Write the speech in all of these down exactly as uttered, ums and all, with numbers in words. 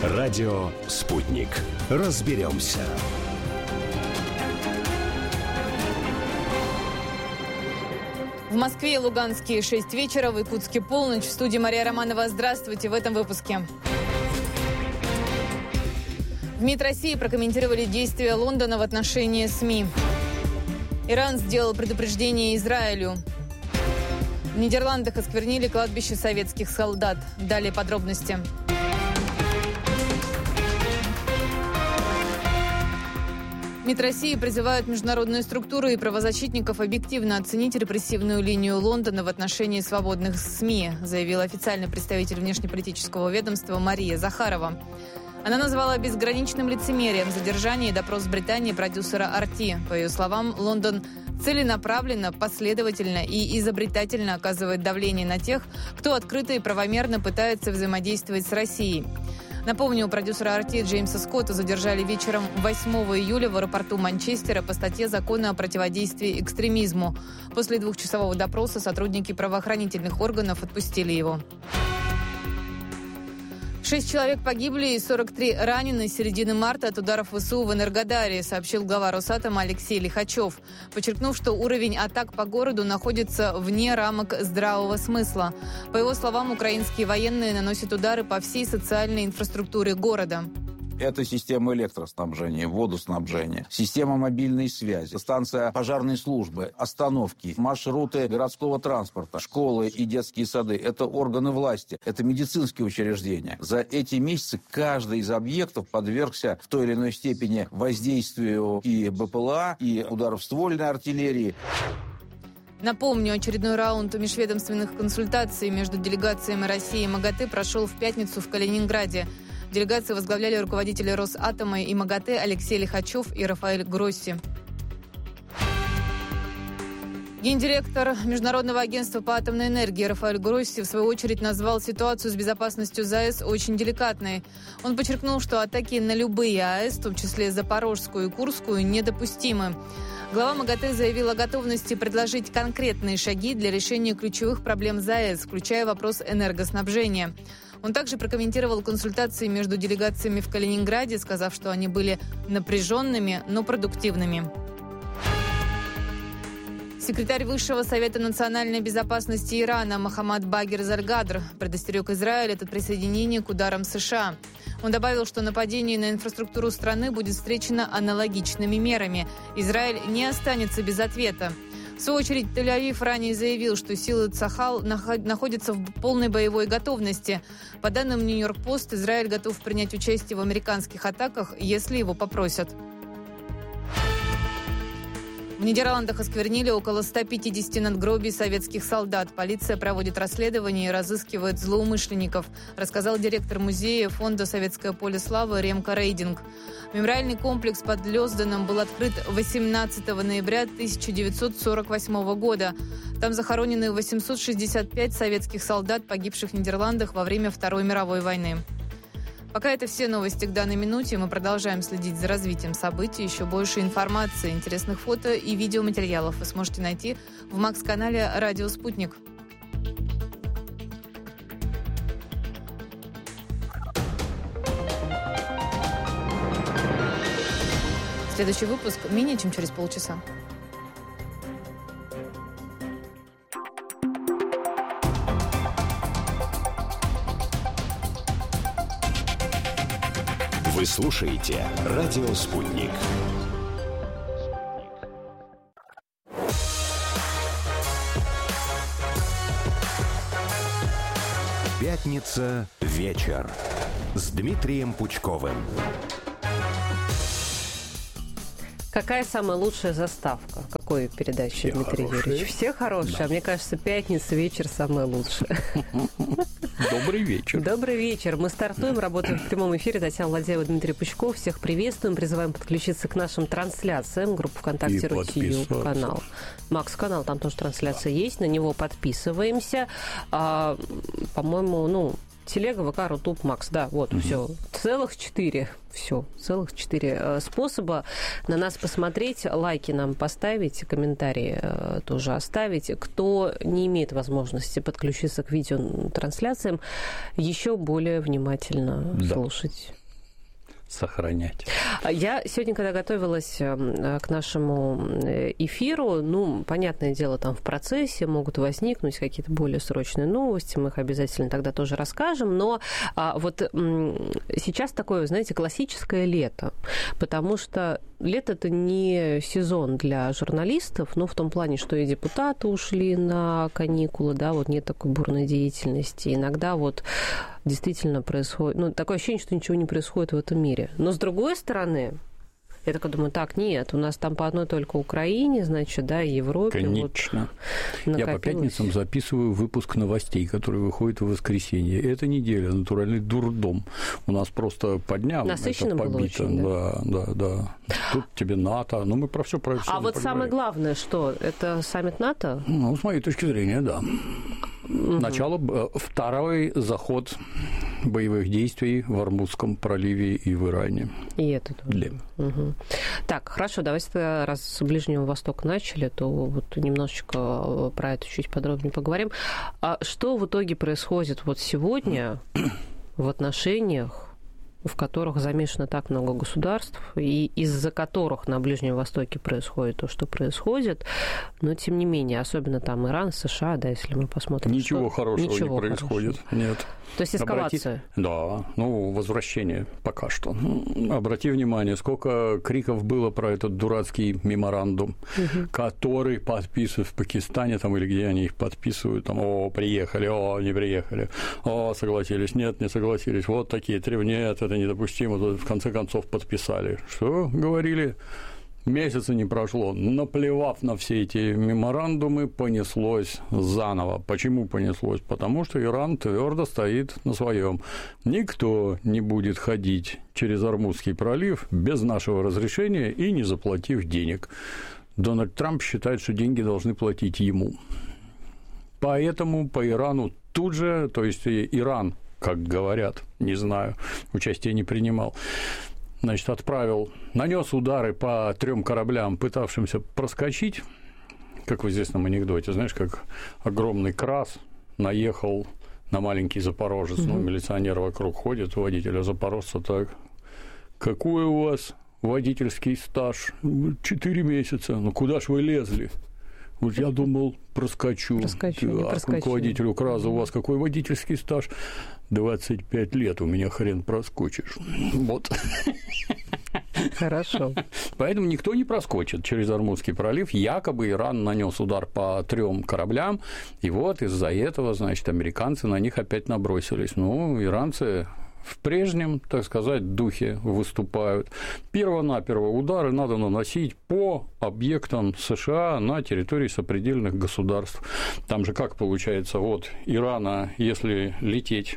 Радио «Спутник». Разберемся. В Москве и Луганске шесть вечера, в Якутске полночь. В студии Мария Романова. Здравствуйте в этом выпуске. В МИД России прокомментировали действия Лондона в отношении СМИ. Иран сделал предупреждение Израилю. В Нидерландах осквернили кладбище советских солдат. Далее подробности. МИД России призывает международные структуры и правозащитников объективно оценить репрессивную линию Лондона в отношении свободных СМИ, заявила официальный представитель внешнеполитического ведомства Мария Захарова. Она назвала безграничным лицемерием задержание и допрос в Британии продюсера ар ти. По ее словам, Лондон целенаправленно, последовательно и изобретательно оказывает давление на тех, кто открыто и правомерно пытается взаимодействовать с Россией. Напомню, продюсера ар ти Джеймса Скотта задержали вечером восьмого июля в аэропорту Манчестера по статье закона о противодействии экстремизму. После двухчасового допроса сотрудники правоохранительных органов отпустили его. Шесть человек погибли и сорок три ранены с середины марта от ударов ВСУ в Энергодаре, сообщил глава Росатома Алексей Лихачев, подчеркнув, что уровень атак по городу находится вне рамок здравого смысла. По его словам, украинские военные наносят удары по всей социальной инфраструктуре города. Это система электроснабжения, водоснабжения, система мобильной связи, станция пожарной службы, остановки, маршруты городского транспорта, школы и детские сады. Это органы власти, это медицинские учреждения. За эти месяцы каждый из объектов подвергся в той или иной степени воздействию и БПЛА, и ударов ствольной артиллерии. Напомню, очередной раунд межведомственных консультаций между делегациями России и МАГАТЭ прошел в пятницу в Калининграде. Делегации возглавляли руководители Росатома и МАГАТЭ Алексей Лихачев и Рафаэль Гросси. Гендиректор Международного агентства по атомной энергии Рафаэль Гросси в свою очередь назвал ситуацию с безопасностью ЗАЭС очень деликатной. Он подчеркнул, что атаки на любые АЭС, в том числе Запорожскую и Курскую, недопустимы. Глава МАГАТЭ заявил о готовности предложить конкретные шаги для решения ключевых проблем ЗАЭС, включая вопрос энергоснабжения. Он также прокомментировал консультации между делегациями в Калининграде, сказав, что они были напряженными, но продуктивными. Секретарь Высшего совета национальной безопасности Ирана Мохаммад Багир Зальгадр предостерег Израиль от присоединения к ударам США. Он добавил, что нападение на инфраструктуру страны будет встречено аналогичными мерами. Израиль не останется без ответа. В свою очередь, Тель-Авив ранее заявил, что силы Цахал находятся в полной боевой готовности. По данным Нью-Йорк-Пост, Израиль готов принять участие в американских атаках, если его попросят. В Нидерландах осквернили около ста пятидесяти надгробий советских солдат. Полиция проводит расследование и разыскивает злоумышленников, рассказал директор музея фонда «Советское поле славы» Ремко Рейдинг. Мемориальный комплекс под Лёзданом был открыт восемнадцатого ноября тысяча девятьсот сорок восьмого года. Там захоронены восемьсот шестьдесят пять советских солдат, погибших в Нидерландах во время Второй мировой войны. Пока это все новости к данной минуте. Мы продолжаем следить за развитием событий. Еще больше информации, интересных фото и видеоматериалов вы сможете найти в Макс-канале «Радио Спутник». Следующий выпуск менее чем через полчаса. Вы слушаете «Радио Спутник». Пятница. Вечер. С Дмитрием Пучковым. Какая самая лучшая заставка? Какой передачи, Все Дмитрий хорошие. Юрьевич? Все хорошие. Да. А мне кажется, пятница вечер самая лучшая. Добрый вечер. Добрый вечер. Мы стартуем, работаем в прямом эфире. Татьяна Ладеева, Дмитрий Пучков. Всех приветствуем. Призываем подключиться к нашим трансляциям. Группа ВКонтакте, Рутью, канал. Макс-канал, там тоже трансляция есть. На него подписываемся. А, по-моему, ну... телега, ВК, Рутуб, Макс. Да, вот, угу. все. Целых четыре. Все, целых четыре способа на нас посмотреть, лайки нам поставить, комментарии тоже оставить. Кто не имеет возможности подключиться к видеотрансляциям, еще более внимательно да. слушать. Сохранять. Я сегодня, когда готовилась к нашему эфиру, ну, понятное дело, там в процессе могут возникнуть какие-то более срочные новости, мы их обязательно тогда тоже расскажем, но а, вот м, сейчас такое, знаете, классическое лето, потому что лето – это не сезон для журналистов, ну, в том плане, что и депутаты ушли на каникулы, да, вот нет такой бурной деятельности. Иногда вот действительно происходит, ну, такое ощущение, что ничего не происходит в этом мире. Но, с другой стороны, я такая думаю, так, нет, у нас там по одной только Украине, значит, да, и Европе. Конечно. Вот я по пятницам записываю выпуск новостей, который выходит в воскресенье. Эта неделя натуральный дурдом. У нас просто по дням насыщенно это побито. Очень, да? да, да, да. Тут тебе НАТО. Ну, мы про все про все. А вот самое главное, что это саммит НАТО? Ну, с моей точки зрения, да. Угу. Начало, второй заход боевых действий в Ормузском проливе и в Иране. И это тоже. Да. Угу. Так, хорошо, давайте тогда, раз с Ближнего Востока начали, то вот немножечко про это чуть подробнее поговорим. А что в итоге происходит вот сегодня в отношениях, в которых замешано так много государств, и из-за которых на Ближнем Востоке происходит то, что происходит, но, тем не менее, особенно там Иран, США, да, если мы посмотрим... Ничего что... хорошего Ничего не происходит, хорошего. Нет. То есть эскалация? Обрати... Да, ну, возвращение пока что. Обрати внимание, сколько криков было про этот дурацкий меморандум, угу. который подписывают в Пакистане, там, или где они их подписывают, там, о, приехали, о, не приехали, о, согласились, нет, не согласились, вот такие требования, нет, это недопустимо, вот, в конце концов подписали. Что говорили? Месяца не прошло, наплевав на все эти меморандумы, понеслось заново. Почему понеслось? Потому что Иран твердо стоит на своем. Никто не будет ходить через Ормузский пролив без нашего разрешения и не заплатив денег. Дональд Трамп считает, что деньги должны платить ему. Поэтому по Ирану тут же, то есть Иран, как говорят, не знаю, участия не принимал, значит, отправил, нанес удары по трем кораблям, пытавшимся проскочить, как в известном анекдоте, знаешь, как огромный крас наехал на маленький запорожец, угу. ну, милиционер вокруг ходит, водителя запорожца так, какой у вас водительский стаж? Четыре месяца, ну, куда ж вы лезли? Вот я думал, проскочу. Проскочу, не а проскочу. К водителю Краза, у вас какой водительский стаж? двадцать пять лет, у меня хрен проскочишь. Вот. Хорошо. Поэтому никто не проскочит через Ормузский пролив. Якобы Иран нанес удар по трем кораблям, и вот из-за этого, значит, американцы на них опять набросились. Ну, иранцы в прежнем, так сказать, духе выступают. Перво-наперво удары надо наносить по объектам США на территории сопредельных государств. Там же как получается, вот Ирана, если лететь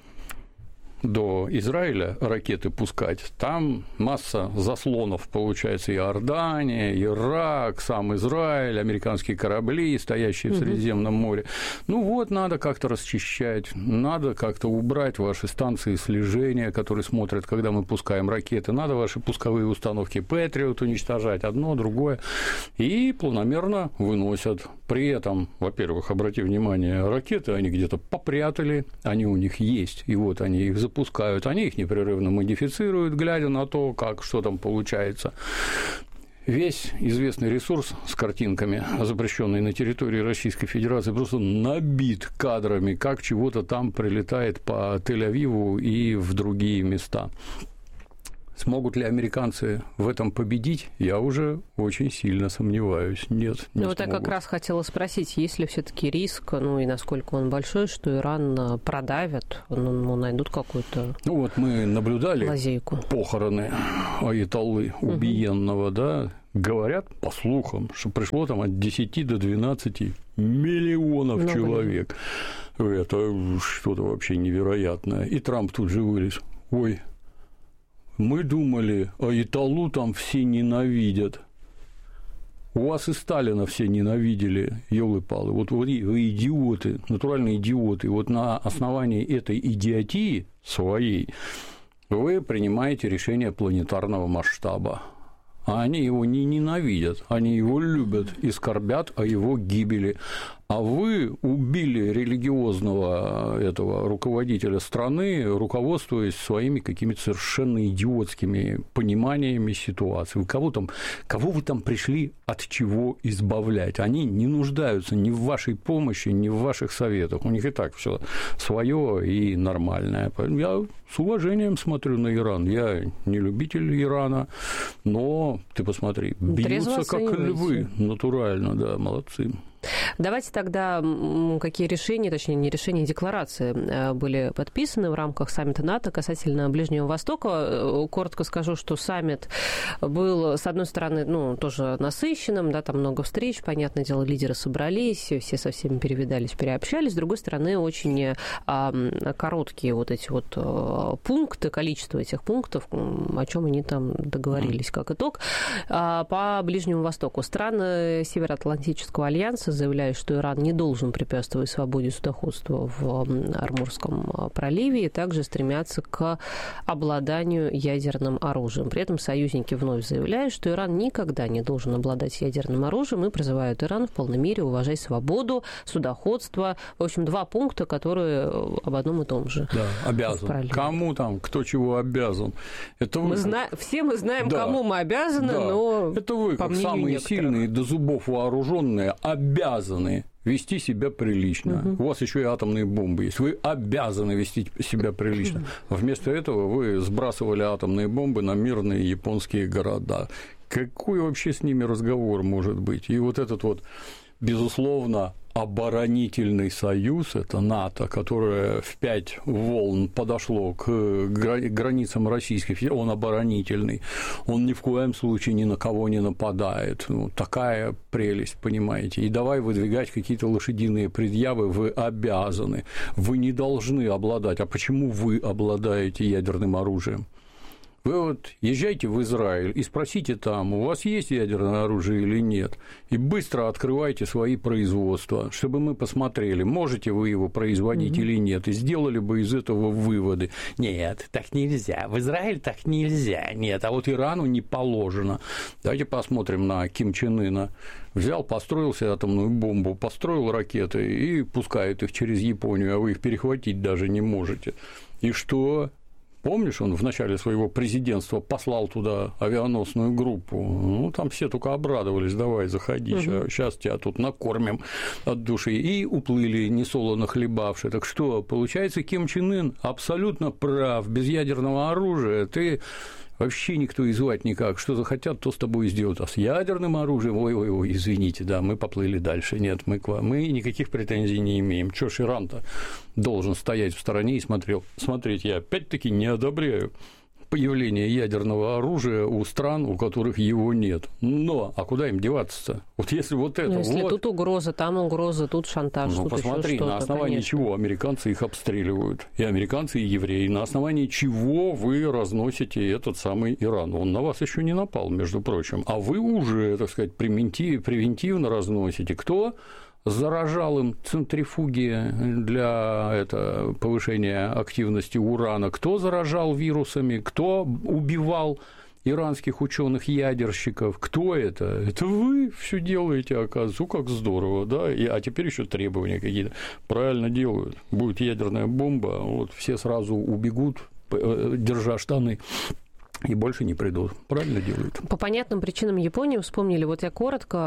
до Израиля, ракеты пускать, там масса заслонов, получается, Иордания, Ирак, сам Израиль, американские корабли, стоящие в Средиземном море. Ну вот, надо как-то расчищать, надо как-то убрать ваши станции слежения, которые смотрят, когда мы пускаем ракеты, надо ваши пусковые установки Патриот уничтожать, одно, другое, и планомерно выносят. При этом, во-первых, обрати внимание, ракеты они где-то попрятали, они у них есть, и вот они их запускают, они их непрерывно модифицируют, глядя на то, как, что там получается. Весь известный ресурс с картинками, запрещенный на территории Российской Федерации, просто набит кадрами, как чего-то там прилетает по Тель-Авиву и в другие места. Смогут ли американцы в этом победить, я уже очень сильно сомневаюсь. Нет, не Ну, вот я как раз хотела спросить, есть ли все-таки риск, ну и насколько он большой, что Иран продавят, ну, найдут какую-то Ну, вот мы наблюдали лазейку. Похороны аятоллы убиенного, угу. да, говорят, по слухам, что пришло там от десяти до двенадцати миллионов Много человек. Людей. Это что-то вообще невероятное. И Трамп тут же вылез. Ой, мы думали, аятоллу там все ненавидят. У вас и Сталина все ненавидели, ёлы-палы. Вот вы, вы идиоты, натуральные идиоты. Вот на основании этой идиотии своей вы принимаете решение планетарного масштаба. А они его не ненавидят, они его любят и скорбят о его гибели. А вы убили религиозного этого руководителя страны, руководствуясь своими какими-то совершенно идиотскими пониманиями ситуации. Вы кого, там, кого вы там пришли от чего избавлять? Они не нуждаются ни в вашей помощи, ни в ваших советах. У них и так все свое и нормальное. Я с уважением смотрю на Иран. Я не любитель Ирана, но ты посмотри, бьются как львы, натурально, да, молодцы. Давайте тогда, какие решения, точнее, не решения, декларации были подписаны в рамках саммита НАТО касательно Ближнего Востока. Коротко скажу, что саммит был, с одной стороны, ну, тоже насыщенным, да, там много встреч, понятное дело, лидеры собрались, все со всеми перевидались, переобщались. С другой стороны, очень короткие вот эти вот пункты, количество этих пунктов, о чем они там договорились, как итог. По Ближнему Востоку страны Североатлантического альянса заявляют, что Иран не должен препятствовать свободе судоходства в Ормузском проливе, и также стремятся к обладанию ядерным оружием. При этом союзники вновь заявляют, что Иран никогда не должен обладать ядерным оружием, и призывают Иран в полной мере уважать свободу судоходства. В общем, два пункта, которые об одном и том же. Да, обязан. Кому там, кто чего обязан? Это вы... мы зна... Все мы знаем, да, кому мы обязаны, да, но это вы, как самые некоторых сильные, до зубов вооруженные, обязаны обязаны вести себя прилично. Угу. У вас еще и атомные бомбы есть. Вы обязаны вести себя прилично. Вместо этого вы сбрасывали атомные бомбы на мирные японские города. Какой вообще с ними разговор может быть? И вот этот вот, безусловно, оборонительный союз, это НАТО, которое в пять волн подошло к границам Российской Федерации, он оборонительный, он ни в коем случае ни на кого не нападает. Ну, такая прелесть, понимаете. И давай выдвигать какие-то лошадиные предъявы, вы обязаны, вы не должны обладать. А почему вы обладаете ядерным оружием? Вы вот езжайте в Израиль и спросите там, у вас есть ядерное оружие или нет, и быстро открывайте свои производства, чтобы мы посмотрели, можете вы его производить mm-hmm. или нет, и сделали бы из этого выводы. Нет, так нельзя, в Израиль так нельзя, нет, а вот Ирану не положено. Давайте посмотрим на Ким Чен Ына. Взял, построил себе атомную бомбу, построил ракеты и пускает их через Японию, а вы их перехватить даже не можете. И что? Помнишь, он в начале своего президентства послал туда авианосную группу? Ну, там все только обрадовались, давай, заходи, угу. сейчас тебя тут накормим от души. И уплыли, несолоно хлебавши. Так что, получается, Ким Чен Ын абсолютно прав. Без ядерного оружия ты вообще никто и звать никак. Что захотят, то с тобой сделают. А с ядерным оружием, ой-ой-ой, извините, да, мы поплыли дальше. Нет, мы, к вам, мы никаких претензий не имеем. Чё ж Иран-то должен стоять в стороне и смотрел, смотреть? Я опять-таки не одобряю появление ядерного оружия у стран, у которых его нет. Но, а куда им деваться-то? Вот если вот это... Ну, если вот... тут угроза, там угроза, тут шантаж, ну, тут посмотри, ещё на основании конечно. чего американцы их обстреливают. И американцы, и евреи. На основании чего вы разносите этот самый Иран. Он на вас еще не напал, между прочим. А вы уже, так сказать, превентивно разносите. Кто заражал им центрифуги для это, повышения активности урана, кто заражал вирусами, кто убивал иранских ученых-ядерщиков, кто это? Это вы все делаете, оказывается, как здорово, да, и, а теперь еще требования какие-то. Правильно делают. Будет ядерная бомба, вот все сразу убегут, держа штаны, и больше не придут. Правильно делают. По понятным причинам Японии вспомнили. Вот я коротко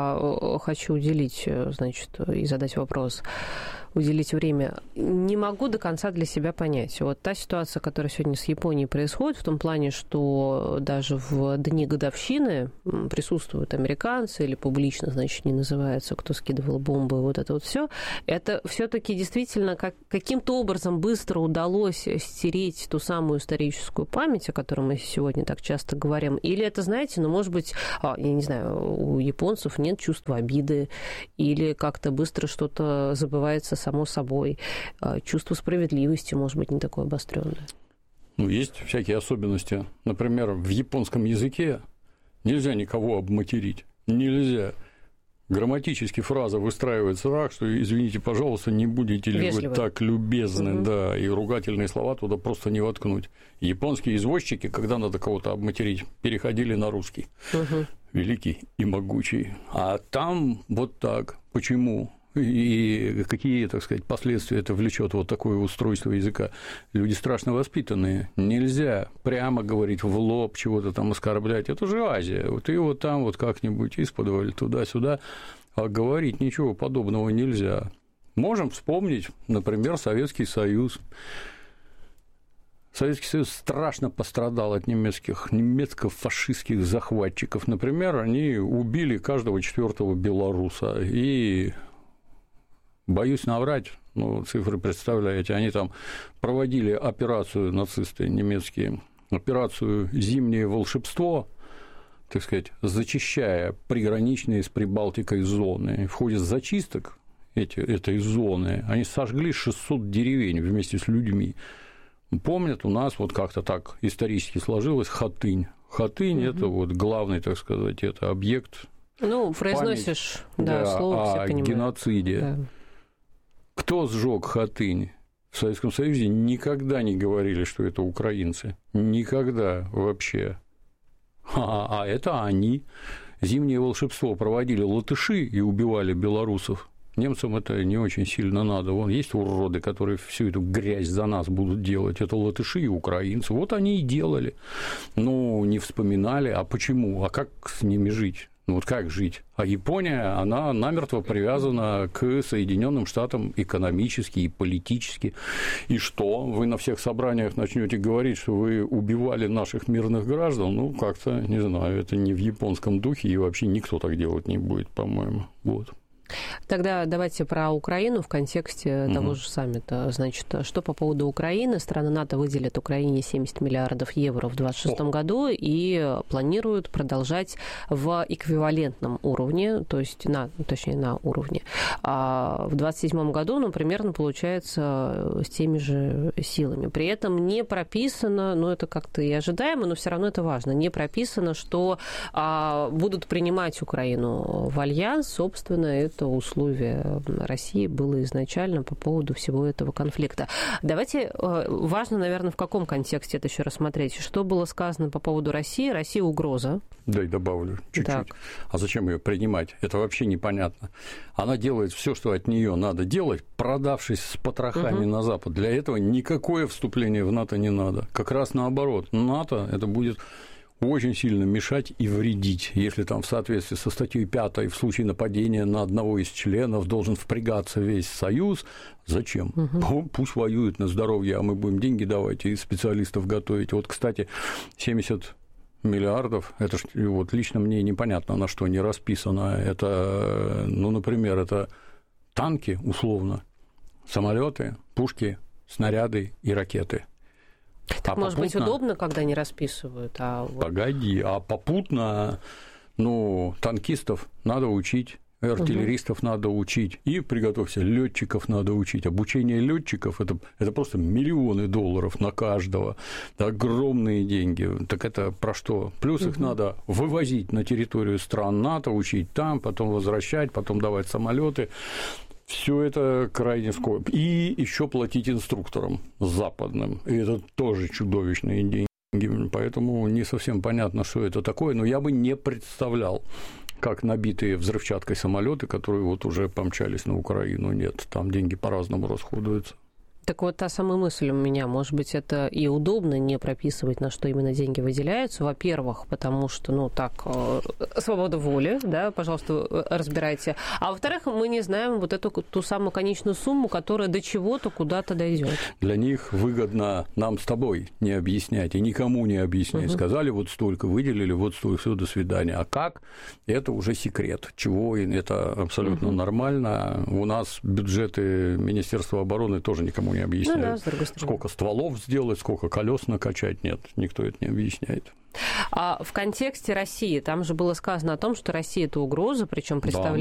а, хочу уделить, значит, и задать вопрос. Уделить время. Не могу до конца для себя понять. Вот та ситуация, которая сегодня с Японией происходит, в том плане, что даже в дни годовщины присутствуют американцы или публично, значит, не называется, кто скидывал бомбы, вот это вот все. Это все-таки действительно как, каким-то образом быстро удалось стереть ту самую историческую память, о которой мы сегодня так часто говорим. Или это, знаете, ну, может быть, а, я не знаю, у японцев нет чувства обиды, или как-то быстро что-то забывается само собой. Чувство справедливости, может быть, не такое обострённое. Ну, есть всякие особенности. Например, в японском языке нельзя никого обматерить. Нельзя. Грамматически фраза выстраивается так, что, извините, пожалуйста, не будете ли Вежливо. Вы так любезны, угу. да, и ругательные слова туда просто не воткнуть. Японские извозчики, когда надо кого-то обматерить, переходили на русский. Угу. Великий и могучий. А там вот так. Почему? И какие, так сказать, последствия это влечет вот такое устройство языка? Люди страшно воспитанные. Нельзя прямо говорить в лоб, чего-то там оскорблять. Это же Азия. Вот и вот там вот как-нибудь исподволь туда-сюда. А говорить ничего подобного нельзя. Можем вспомнить, например, Советский Союз. Советский Союз страшно пострадал от немецких, немецко-фашистских захватчиков. Например, они убили каждого четвертого белоруса. И боюсь наврать, ну, цифры представляете, они там проводили операцию, нацисты немецкие, операцию «Зимнее волшебство», так сказать, зачищая приграничные с Прибалтикой зоны. В ходе зачисток эти, этой зоны они сожгли шестьсот деревень вместе с людьми. Помнят, у нас вот как-то так исторически сложилось Хатынь. Хатынь угу. – это вот главный, так сказать, это объект. Ну, произносишь да, да, слово, все понимают. О геноциде. Да. Кто сжег Хатынь? В Советском Союзе никогда не говорили, что это украинцы. Никогда вообще. А, а это они. Зимнее волшебство проводили латыши и убивали белорусов. Немцам это не очень сильно надо. Вон есть уроды, которые всю эту грязь за нас будут делать. Это латыши и украинцы. Вот они и делали. Ну, не вспоминали. А почему? А как с ними жить? Ну, вот как жить? А Япония, она намертво привязана к Соединенным Штатам экономически и политически. И что? Вы на всех собраниях начнете говорить, что вы убивали наших мирных граждан? Ну, как-то, не знаю, это не в японском духе, и вообще никто так делать не будет, по-моему. Вот. Тогда давайте про Украину в контексте угу. того же саммита. Значит, что по поводу Украины? Страны НАТО выделят Украине семьдесят миллиардов евро в двадцать шестом О. году и планируют продолжать в эквивалентном уровне, то есть на, точнее, на уровне. А в двадцать седьмом году, ну, примерно получается с теми же силами. При этом не прописано, ну, это как-то и ожидаемо, но все равно это важно, не прописано, что а, будут принимать Украину в альянс, собственно, это условие России было изначально по поводу всего этого конфликта. Давайте, важно, наверное, в каком контексте это еще рассмотреть. Что было сказано по поводу России? Россия угроза. Да, и добавлю чуть-чуть. Так. А зачем ее принимать? Это вообще непонятно. Она делает все, что от нее надо делать, продавшись с потрохами угу. на Запад. Для этого никакое вступление в НАТО не надо. Как раз наоборот. НАТО это будет очень сильно мешать и вредить, если там в соответствии со статьей пятой в случае нападения на одного из членов должен впрягаться весь Союз. Зачем? Угу. Пусть воюют на здоровье, а мы будем деньги давать и специалистов готовить. Вот, кстати, семьдесят миллиардов, это ж, вот лично мне непонятно, на что не расписано. Это, ну, например, это танки, условно, самолеты, пушки, снаряды и ракеты. Так, а может попутно... быть, удобно, когда не расписывают? А вот... Погоди, а попутно, ну, танкистов надо учить, артиллеристов угу. надо учить, и, приготовься, летчиков надо учить. Обучение летчиков это, это просто миллионы долларов на каждого, это огромные деньги. Так это про что? Плюс угу. их надо вывозить на территорию стран НАТО, учить там, потом возвращать, потом давать самолеты. Все это крайне скоро. И еще платить инструкторам западным. И это тоже чудовищные деньги. Поэтому не совсем понятно, что это такое. Но я бы не представлял, как набитые взрывчаткой самолеты, которые вот уже помчались на Украину. Нет, там деньги по-разному расходуются. Так вот, та самая мысль у меня, может быть, это и удобно не прописывать, на что именно деньги выделяются. Во-первых, потому что, ну, так, свобода воли, да, пожалуйста, разбирайте. А во-вторых, мы не знаем вот эту ту самую конечную сумму, которая до чего-то куда-то дойдет. Для них выгодно нам с тобой не объяснять и никому не объяснять. Угу. Сказали, вот столько выделили, вот столько, все, до свидания. А как? Это уже секрет. Чего? Это абсолютно угу. нормально. У нас бюджеты Министерства обороны тоже никому не объясняют, ну, да, сколько стволов сделать, сколько колес накачать. Нет, никто это не объясняет. А в контексте России, там же было сказано о том, что Россия – это угроза, причем представляет